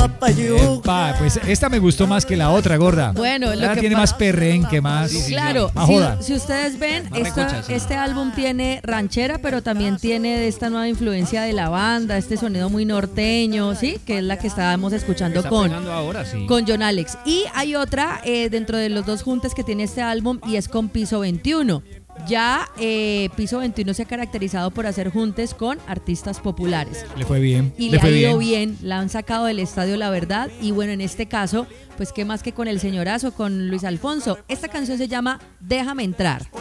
Epa, pues esta me gustó más que la otra, gorda. Bueno, lo que tiene más perrenque, más. Claro, más joda. si ustedes ven, Más recocha, sí. este álbum tiene ranchera, pero también tiene de esta nueva influencia de la banda, este sonido muy norteño, ¿sí? Que es la que estábamos escuchando Está con pegando ahora, sí. John Alex. Y hay otra dentro de los dos juntes que tiene este álbum y es con Piso 21. Ya Piso 21 se ha caracterizado por hacer juntes con artistas populares. Le fue bien. Y le ha ido bien, la han sacado del estadio La Verdad. Y bueno, en este caso, pues qué más que con el señorazo, con Luis Alfonso. Esta canción se llama Déjame entrar.